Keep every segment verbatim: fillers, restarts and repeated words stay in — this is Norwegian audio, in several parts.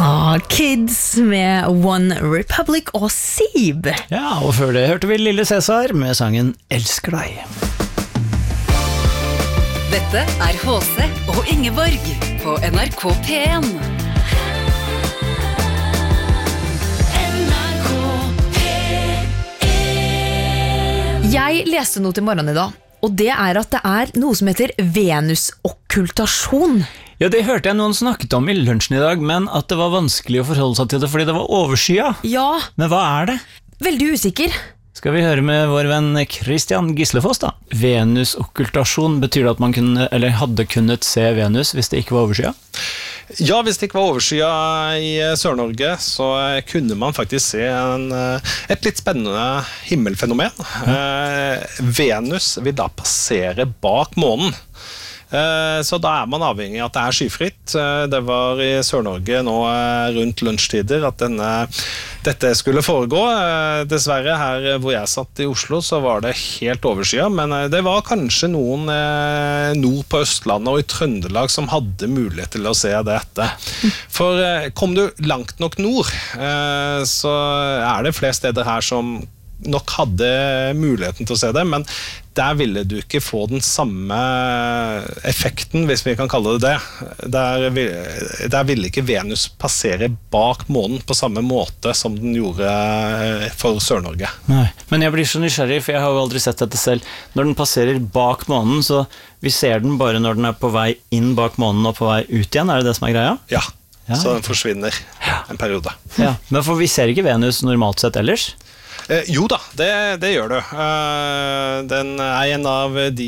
Ah, Kids med One Republic og Sib. Ja, og før det hørte vi Lille Cæsar med sangen Elsker deg. Dette er H C og Ingeborg på N R K P en. Jeg leste noe til morgenen i dag, og det er at det er noe som heter venusokkultasjon. Ja, det hørte jeg noen snakket om i lunsjen i dag, men at det var vanskelig å forholde seg til det fordi det var overskya. Ja, Men hva er det? veldig usikker. Skal vi høre med vår venn Christian Gislefoss da? Venusokkultasjon, betyr det at man kunne, eller hadde kunnet se Venus hvis det ikke var overskya? Ja, hvis det ikke var overskya i Sør-Norge, så kunne man faktisk se en, et litt spennende himmelfenomen. Eh, Venus vil da passere bak månen. Så da er man avhengig av at det er skyfritt. Det var i Sør-Norge nå rundt lunsjtider at denne, dette skulle foregå. Dessverre her hvor jeg satt i Oslo så var det helt overskya, men det var kanskje noen nord på Østlandet og i Trøndelag som hadde mulighet til å se dette. For kom du langt nok nord, så er det flere steder her som nok hadde muligheten til å se det, men der ville du ikke få den samme effekten, hvis vi kan kalle det det. Der, der ville ikke Venus passere bak månen på samme måte som den gjorde for Sør-Norge. Nei, men jeg blir så nysgjerrig, for jeg har jo aldri sett dette selv. Når den passerer bak månen, så vi ser den bare når den er på vei inn bak månen og på vei ut igjen, er det det som er greia? Ja, Ja. så den forsvinner en periode. Ja, men for vi ser ikke Venus normalt sett ellers? Eh, jo da, det, det gjør du. Eh, den er en av de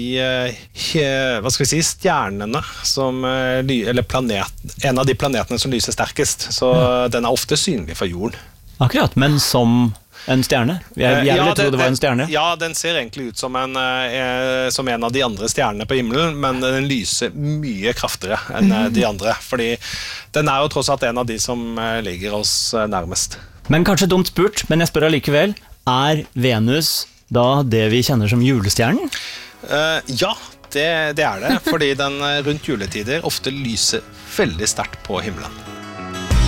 eh, hva skal vi si, stjernene som, eh, ly, eller planet, en av de planetene som lyser sterkest, så ja. Den er ofte synlig for jorden. Akkurat, men som en stjerne? Jeg, jeg ville ja, tro det var en stjerne. Ja, den ser egentlig ut som en, eh, som en av de andre stjernene på himmelen, men den lyser mye kraftigere enn mm. de andre, fordi den er jo tross alt en av de som eh, ligger oss nærmest. Men kanskje dumt spurt, men jeg spør allikevel, er Venus da det vi kjenner som julestjernen? Uh, ja, det, det er det, fordi den rundt juletider ofte lyser veldig sterkt på himmelen.